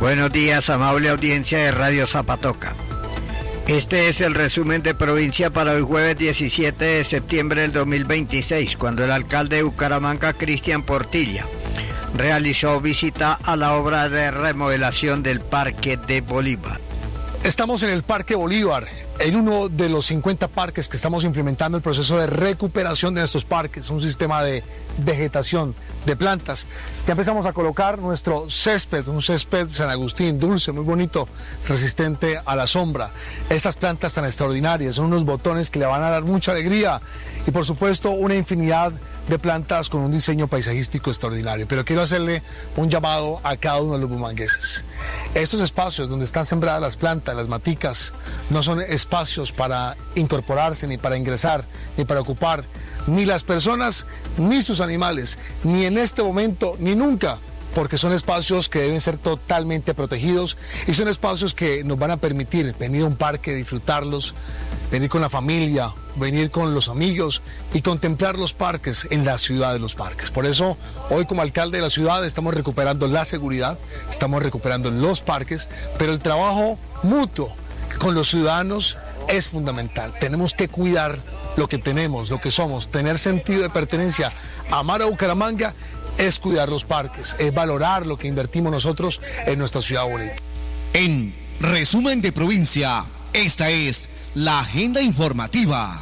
Buenos días, amable audiencia de Radio Zapatoca. Este es el resumen de provincia para hoy jueves 17 de septiembre del 2026, cuando el alcalde de Bucaramanga, Cristian Portilla, realizó visita a la obra de remodelación del Parque de Bolívar. Estamos en el Parque Bolívar, en uno de los 50 parques que estamos implementando el proceso de recuperación de nuestros parques, un sistema de vegetación, de plantas. Ya empezamos a colocar nuestro césped, un césped San Agustín, dulce, muy bonito, resistente a la sombra. Estas plantas tan extraordinarias son unos botones que le van a dar mucha alegría y por supuesto una infinidad de plantas con un diseño paisajístico extraordinario. Pero quiero hacerle un llamado a cada uno de los bumangueses. Estos espacios donde están sembradas las plantas, las maticas, no son espacios para incorporarse, ni para ingresar, ni para ocupar, ni las personas, ni sus animales, ni en este momento, ni nunca, porque son espacios que deben ser totalmente protegidos y son espacios que nos van a permitir venir a un parque, disfrutarlos, venir con la familia, venir con los amigos y contemplar los parques en la ciudad de los parques. Por eso, hoy como alcalde de la ciudad estamos recuperando la seguridad, estamos recuperando los parques, pero el trabajo mutuo con los ciudadanos es fundamental. Tenemos que cuidar lo que tenemos, lo que somos, tener sentido de pertenencia. Amar a Bucaramanga es cuidar los parques, es valorar lo que invertimos nosotros en nuestra ciudad bonita. En resumen de provincia, esta es la agenda informativa.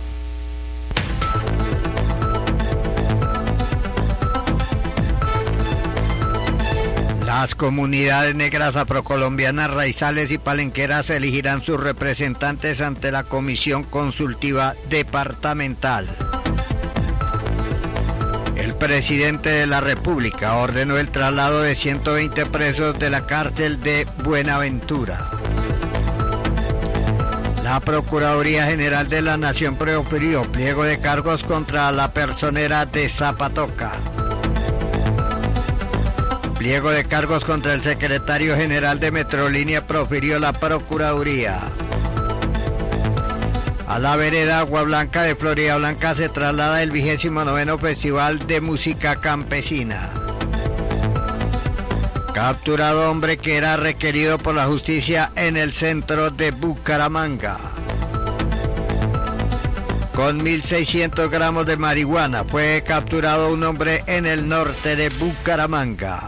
Las comunidades negras afrocolombianas, raizales y palenqueras elegirán sus representantes ante la Comisión Consultiva Departamental. El presidente de la República ordenó el traslado de 120 presos de la cárcel de Buenaventura. La Procuraduría General de la Nación profirió pliego de cargos contra la personera de Zapatoca. Pliego de cargos contra el secretario general de Metrolínea profirió la Procuraduría. A la vereda Agua Blanca de Florida Blanca se traslada el 29º Festival de Música Campesina. Capturado hombre que era requerido por la justicia en el centro de Bucaramanga. Con 1.600 gramos de marihuana fue capturado un hombre en el norte de Bucaramanga.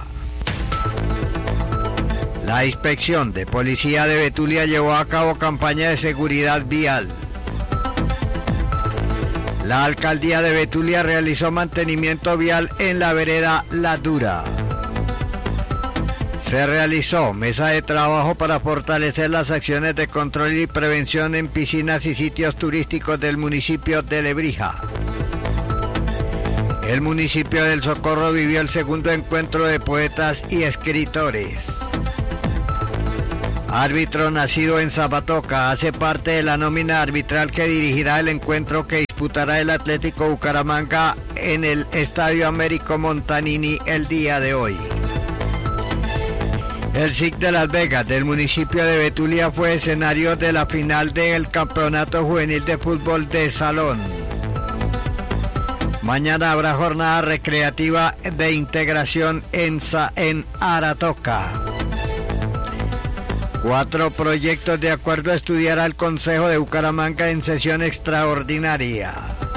La inspección de policía de Betulia llevó a cabo campaña de seguridad vial. La alcaldía de Betulia realizó mantenimiento vial en la vereda La Dura. Se realizó mesa de trabajo para fortalecer las acciones de control y prevención en piscinas y sitios turísticos del municipio de Lebrija. El municipio del Socorro vivió el segundo encuentro de poetas y escritores. Árbitro nacido en Zapatoca, hace parte de la nómina arbitral que dirigirá el encuentro que disputará el Atlético Bucaramanga en el Estadio Américo Montanini el día de hoy. El SIC de Las Vegas del municipio de Betulia fue escenario de la final del Campeonato Juvenil de Fútbol de Salón. Mañana habrá jornada recreativa de integración en Aratoca. 4 proyectos de acuerdo estudiará el Consejo de Bucaramanga en sesión extraordinaria.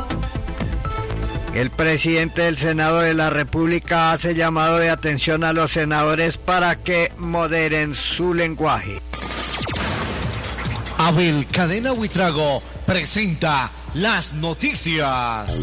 El presidente del Senado de la República hace llamado de atención a los senadores para que moderen su lenguaje. Abel Cadena Buitrago presenta las noticias.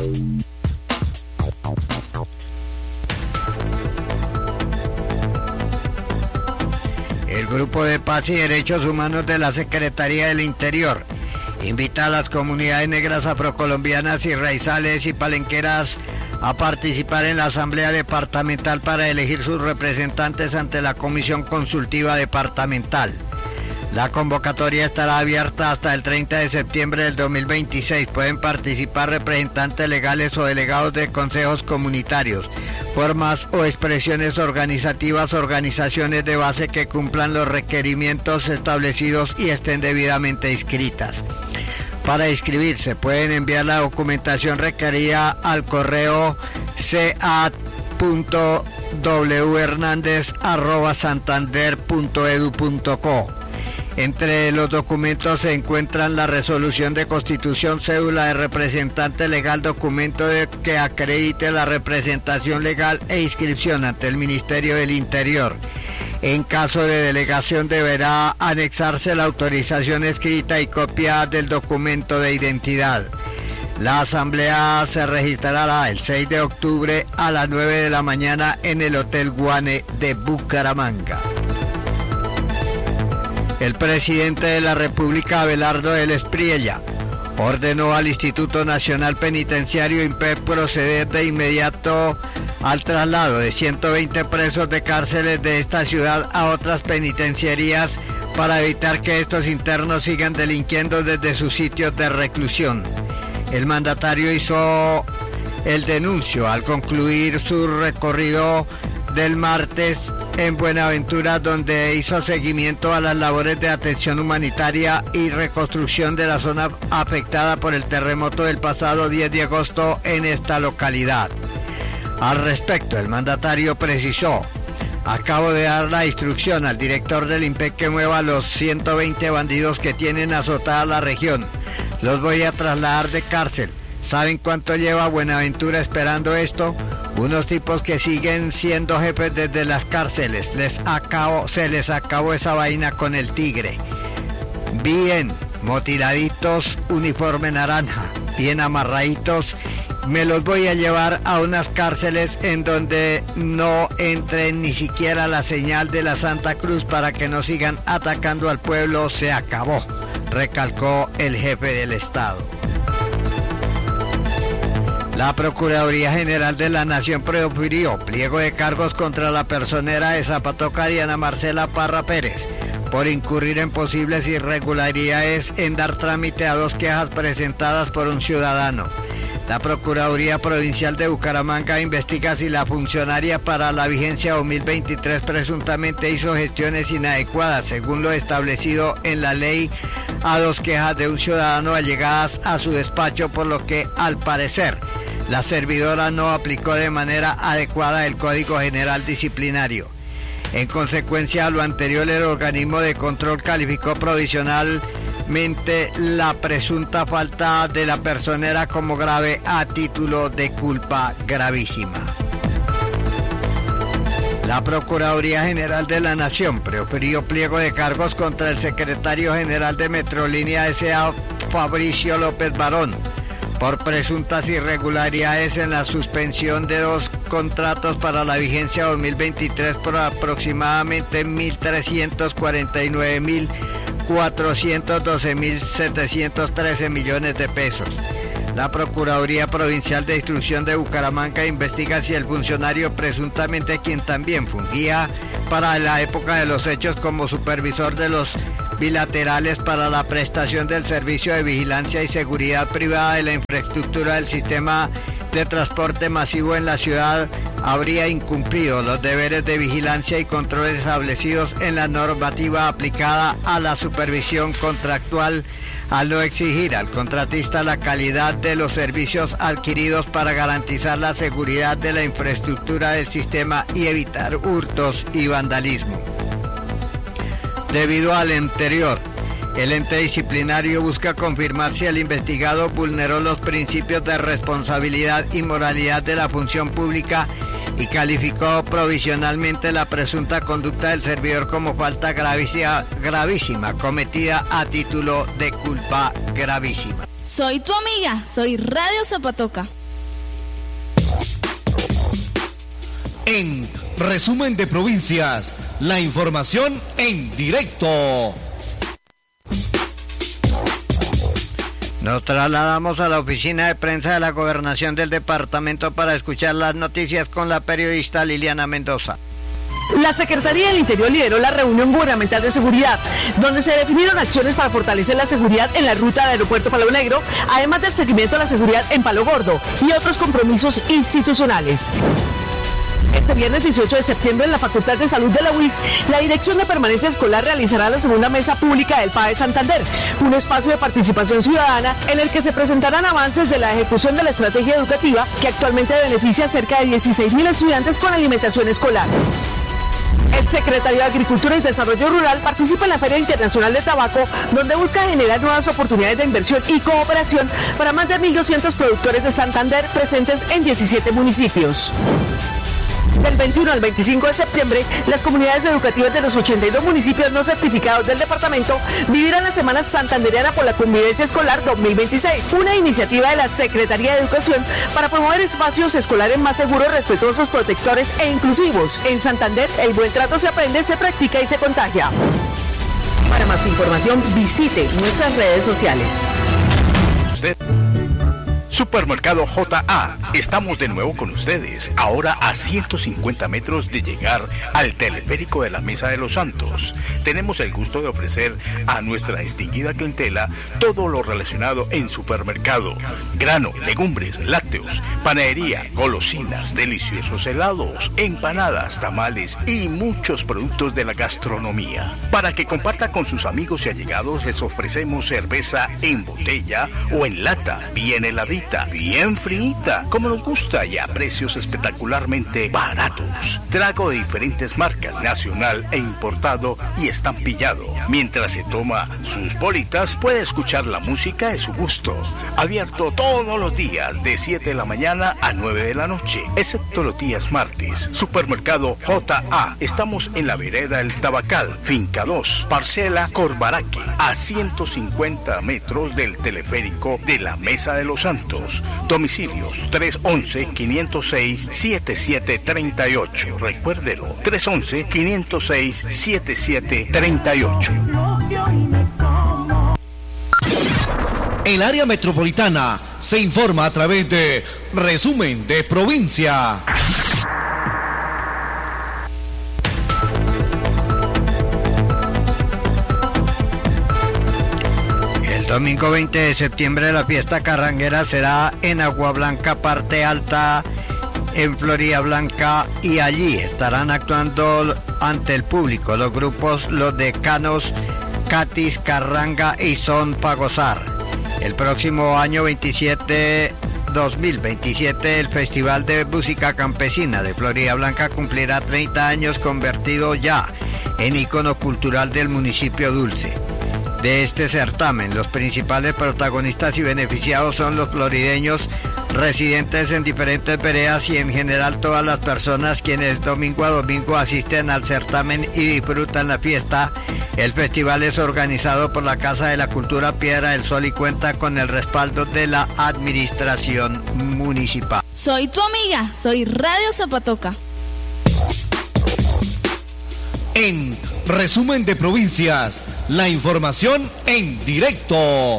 El Grupo de Paz y Derechos Humanos de la Secretaría del Interior invita a las comunidades negras afrocolombianas y raizales y palenqueras a participar en la Asamblea Departamental para elegir sus representantes ante la Comisión Consultiva Departamental. La convocatoria estará abierta hasta el 30 de septiembre del 2026. Pueden participar representantes legales o delegados de consejos comunitarios, formas o expresiones organizativas, organizaciones de base que cumplan los requerimientos establecidos y estén debidamente inscritas. Para inscribirse pueden enviar la documentación requerida al correo whernandez@santander.edu.co. Entre los documentos se encuentran la resolución de constitución, cédula de representante legal, documento que acredite la representación legal e inscripción ante el Ministerio del Interior. En caso de delegación deberá anexarse la autorización escrita y copia del documento de identidad. La asamblea se registrará el 6 de octubre a las 9 de la mañana en el Hotel Guane de Bucaramanga. El presidente de la República, Abelardo del Espriella, ordenó al Instituto Nacional Penitenciario INPE proceder de inmediato al traslado de 120 presos de cárceles de esta ciudad a otras penitenciarías para evitar que estos internos sigan delinquiendo desde sus sitios de reclusión. El mandatario hizo el denuncio al concluir su recorrido del martes en Buenaventura, donde hizo seguimiento a las labores de atención humanitaria y reconstrucción de la zona afectada por el terremoto del pasado 10 de agosto en esta localidad. Al respecto, el mandatario precisó: acabo de dar la instrucción al director del INPE que mueva a los 120 bandidos que tienen azotada la región. Los voy a trasladar de cárcel. ¿Saben cuánto lleva Buenaventura esperando esto? Unos tipos que siguen siendo jefes desde las cárceles. Se les acabó esa vaina con el tigre. Bien motiladitos, uniforme naranja, bien amarraditos. Me los voy a llevar a unas cárceles en donde no entren ni siquiera la señal de la Santa Cruz para que no sigan atacando al pueblo. Se acabó, recalcó el jefe del Estado. La Procuraduría General de la Nación profirió pliego de cargos contra la personera de Zapatoca, Diana Marcela Parra Pérez, por incurrir en posibles irregularidades en dar trámite a 2 quejas presentadas por un ciudadano. La Procuraduría Provincial de Bucaramanga investiga si la funcionaria para la vigencia 2023 presuntamente hizo gestiones inadecuadas, según lo establecido en la ley, a 2 quejas de un ciudadano allegadas a su despacho, por lo que, al parecer, la servidora no aplicó de manera adecuada el Código General Disciplinario. En consecuencia a lo anterior, el organismo de control calificó provisionalmente la presunta falta de la personera como grave a título de culpa gravísima. La Procuraduría General de la Nación profirió pliego de cargos contra el secretario general de Metrolínea S.A., Fabricio López Barón, por presuntas irregularidades en la suspensión de 2 contratos para la vigencia 2023 por aproximadamente 1.349.412.713 millones de pesos. La Procuraduría Provincial de Instrucción de Bucaramanga investiga si el funcionario, presuntamente quien también fungía para la época de los hechos como supervisor de los bilaterales para la prestación del servicio de vigilancia y seguridad privada de la infraestructura del sistema de transporte masivo en la ciudad, habría incumplido los deberes de vigilancia y control establecidos en la normativa aplicada a la supervisión contractual, al no exigir al contratista la calidad de los servicios adquiridos para garantizar la seguridad de la infraestructura del sistema y evitar hurtos y vandalismo. Debido al anterior, el ente disciplinario busca confirmar si el investigado vulneró los principios de responsabilidad y moralidad de la función pública y calificó provisionalmente la presunta conducta del servidor como falta gravísima cometida a título de culpa gravísima. Soy tu amiga, soy Radio Zapatoca. En Resumen de Provincias, la información en directo. Nos trasladamos a la oficina de prensa de la Gobernación del departamento para escuchar las noticias con la periodista Liliana Mendoza. La Secretaría del Interior lideró la reunión gubernamental de seguridad, donde se definieron acciones para fortalecer la seguridad en la ruta del aeropuerto Palo Negro, además del seguimiento a la seguridad en Palo Gordo y otros compromisos institucionales. Este viernes 18 de septiembre en la Facultad de Salud de la UIS, la Dirección de Permanencia Escolar realizará la segunda mesa pública del PAE Santander, un espacio de participación ciudadana en el que se presentarán avances de la ejecución de la estrategia educativa que actualmente beneficia a cerca de 16.000 estudiantes con alimentación escolar. El Secretario de Agricultura y Desarrollo Rural participa en la Feria Internacional de Tabaco, donde busca generar nuevas oportunidades de inversión y cooperación para más de 1.200 productores de Santander presentes en 17 municipios. Del 21 al 25 de septiembre, las comunidades educativas de los 82 municipios no certificados del departamento vivirán la Semana Santandereana por la Convivencia Escolar 2026, una iniciativa de la Secretaría de Educación para promover espacios escolares más seguros, respetuosos, protectores e inclusivos. En Santander, el buen trato se aprende, se practica y se contagia. Para más información, visite nuestras redes sociales. Supermercado J.A. Estamos de nuevo con ustedes, ahora a 150 metros de llegar al teleférico de la Mesa de los Santos. Tenemos el gusto de ofrecer a nuestra distinguida clientela todo lo relacionado en supermercado: grano, legumbres, lácteos, panadería, golosinas, deliciosos helados, empanadas, tamales y muchos productos de la gastronomía. Para que comparta con sus amigos y allegados, les ofrecemos cerveza en botella o en lata, bien heladita, bien frita, como nos gusta y a precios espectacularmente baratos. Trago de diferentes marcas, nacional e importado y estampillado. Mientras se toma sus bolitas, puede escuchar la música de su gusto. Abierto todos los días de 7 de la mañana a 9 de la noche, excepto los días martes. Supermercado J.A. Estamos en la vereda El Tabacal, Finca 2, Parcela Corbaraque, a 150 metros del teleférico de la Mesa de los Santos. Domicilios 311-506-7738. Recuérdelo, 311-506-7738. El área metropolitana se informa a través de Resumen de Provincia. Domingo 20 de septiembre la fiesta carranguera será en Agua Blanca, parte alta, en Florida Blanca, y allí estarán actuando ante el público los grupos Los Decanos, Catis, Carranga y Son Pa' Gozar. El próximo año 2027, el Festival de Música Campesina de Florida Blanca cumplirá 30 años, convertido ya en ícono cultural del municipio Dulce. De este certamen, los principales protagonistas y beneficiados son los florideños residentes en diferentes veredas y en general todas las personas quienes domingo a domingo asisten al certamen y disfrutan la fiesta. El festival es organizado por la Casa de la Cultura Piedra del Sol y cuenta con el respaldo de la administración municipal. Soy tu amiga, soy Radio Zapatoca. En Resumen de Provincias, la información en directo.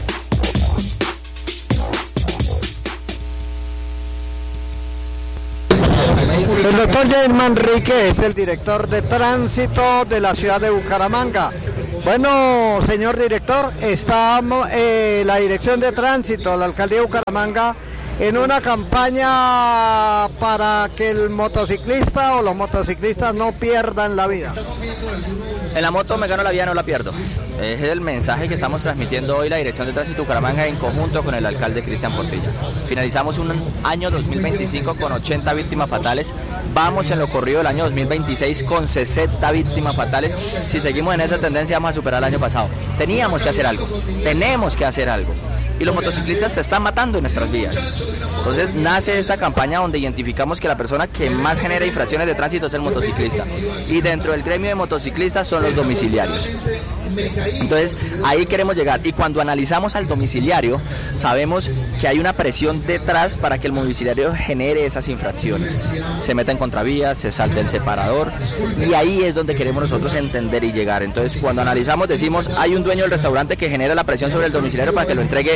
El doctor Jair Manrique es el director de tránsito de la ciudad de Bucaramanga. Bueno, señor director, estamos la dirección de tránsito, la alcaldía de Bucaramanga, en una campaña para que el motociclista o los motociclistas no pierdan la vida. En la moto me gano la vida, no la pierdo. Es el mensaje que estamos transmitiendo hoy la Dirección de Tránsito Bucaramanga en conjunto con el alcalde Cristian Portilla. Finalizamos un año 2025 con 80 víctimas fatales. Vamos en lo corrido del año 2026 con 60 víctimas fatales. Si seguimos en esa tendencia vamos a superar el año pasado. Teníamos que hacer algo. Tenemos que hacer algo. Y los motociclistas se están matando en nuestras vías. Entonces nace esta campaña donde identificamos que la persona que más genera infracciones de tránsito es el motociclista. Y dentro del gremio de motociclistas son los domiciliarios. Entonces ahí queremos llegar, y cuando analizamos al domiciliario sabemos que hay una presión detrás para que el domiciliario genere esas infracciones. Se meta en contravías, se salta el separador, y ahí es donde queremos nosotros entender y llegar. Entonces cuando analizamos decimos, hay un dueño del restaurante que genera la presión sobre el domiciliario para que lo entregue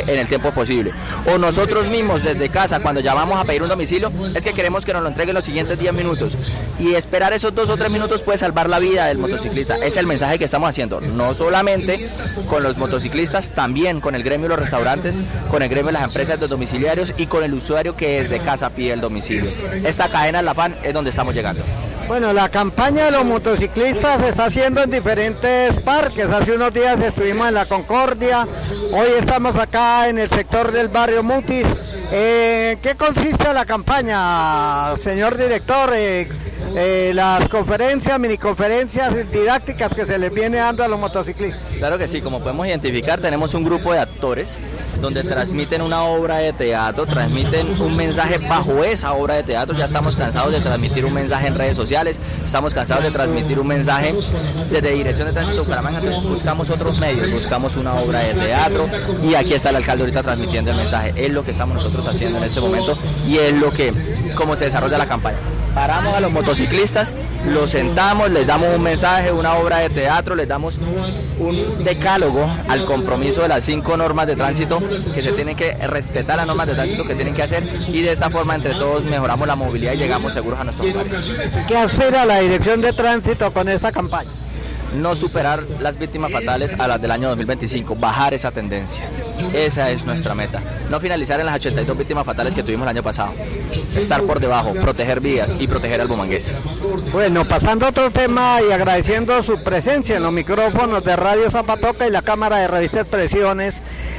en el tiempo posible. O nosotros mismos desde casa, cuando llamamos a pedir un domicilio, es que queremos que nos lo entreguen los siguientes 10 minutos. Y esperar esos 2 o 3 minutos puede salvar la vida del motociclista. Es el mensaje que estamos haciendo, no solamente con los motociclistas, también con el gremio de los restaurantes, con el gremio de las empresas de domiciliarios y con el usuario que desde casa pide el domicilio. Esta cadena La Pan es donde estamos llegando. Bueno, la campaña de los motociclistas se está haciendo en diferentes parques. Hace unos días estuvimos en la Concordia, hoy estamos acá en el sector del barrio Mutis. ¿Qué consiste la campaña, señor director? Las conferencias, miniconferencias didácticas que se les viene dando a los motociclistas. Claro que sí, como podemos identificar, tenemos un grupo de actores donde transmiten una obra de teatro, transmiten un mensaje bajo esa obra de teatro. Ya estamos cansados de transmitir un mensaje en redes sociales, estamos cansados de transmitir un mensaje desde Dirección de Tránsito de Bucaramanga, entonces buscamos otros medios, buscamos una obra de teatro y aquí está el alcalde ahorita transmitiendo el mensaje. Es lo que estamos nosotros haciendo en este momento y es lo que, cómo se desarrolla la campaña. Paramos a los motociclistas, los sentamos, les damos un mensaje, una obra de teatro, les damos un decálogo al compromiso de las 5 normas de tránsito que se tienen que respetar, las normas de tránsito que tienen que hacer, y de esta forma entre todos mejoramos la movilidad y llegamos seguros a nuestros hogares. ¿Qué aspira la Dirección de Tránsito con esta campaña? No superar las víctimas fatales a las del año 2025, bajar esa tendencia. Esa es nuestra meta. No finalizar en las 82 víctimas fatales que tuvimos el año pasado. Estar por debajo, proteger vías y proteger al bumangués. Bueno, pasando a otro tema y agradeciendo su presencia en los micrófonos de Radio Zapatoca y la Cámara de Revista Expresiones,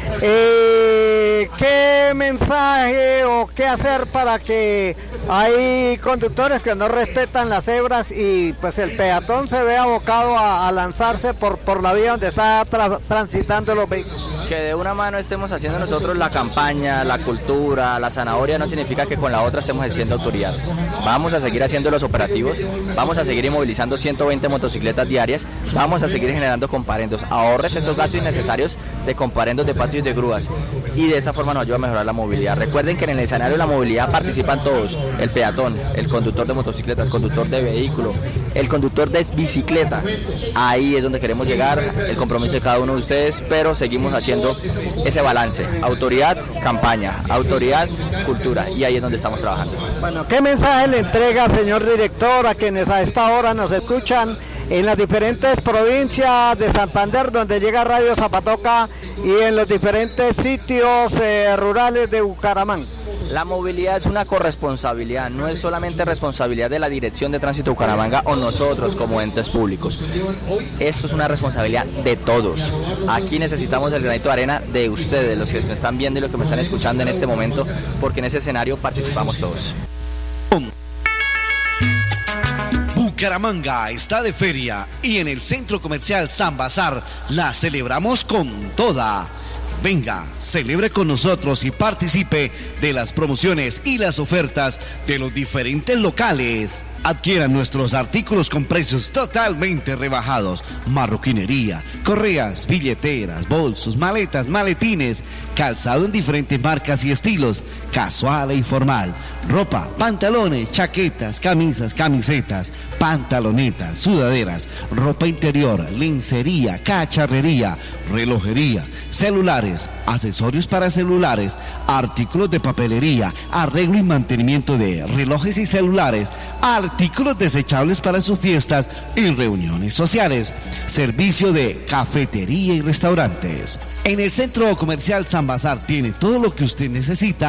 ¿qué mensaje o qué hacer para que hay conductores que no respetan las cebras y pues el peatón se ve abocado a lanzarse por la vía donde está transitando los vehículos? Que de una mano estemos haciendo nosotros la campaña, la cultura, la zanahoria, no significa que con la otra estemos haciendo autoridad. Vamos a seguir haciendo los operativos, vamos a seguir inmovilizando 120 motocicletas diarias, vamos a seguir generando comparendos. Ahorres esos gastos innecesarios de comparendos, de patios y de grúas, y de esa forma nos ayuda a mejorar la movilidad. Recuerden que en el escenario de la movilidad participan todos: el peatón, el conductor de motocicleta, el conductor de vehículo, el conductor de bicicleta. Ahí es donde queremos llegar, el compromiso de cada uno de ustedes, pero seguimos haciendo ese balance: autoridad, campaña; autoridad, cultura, y ahí es donde estamos trabajando. Bueno, ¿qué mensaje le entrega, señor director, a quienes a esta hora nos escuchan en las diferentes provincias de Santander, donde llega Radio Zapatoca, y en los diferentes sitios rurales de Bucaramanga? La movilidad es una corresponsabilidad, no es solamente responsabilidad de la Dirección de Tránsito de Bucaramanga o nosotros como entes públicos. Esto es una responsabilidad de todos. Aquí necesitamos el granito de arena de ustedes, los que me están viendo y los que me están escuchando en este momento, porque en ese escenario participamos todos. Bucaramanga está de feria y en el Centro Comercial San Bazar la celebramos con toda. Venga, celebre con nosotros y participe de las promociones y las ofertas de los diferentes locales. Adquieran nuestros artículos con precios totalmente rebajados: marroquinería, correas, billeteras, bolsos, maletas, maletines, calzado en diferentes marcas y estilos, casual e informal, ropa, pantalones, chaquetas, camisas, camisetas, pantalonetas, sudaderas, ropa interior, lencería, cacharrería, relojería, celulares, accesorios para celulares, artículos de papelería, arreglo y mantenimiento de relojes y celulares, artículos desechables para sus fiestas y reuniones sociales, servicio de cafetería y restaurantes. En el Centro Comercial San Bazar tiene todo lo que usted necesita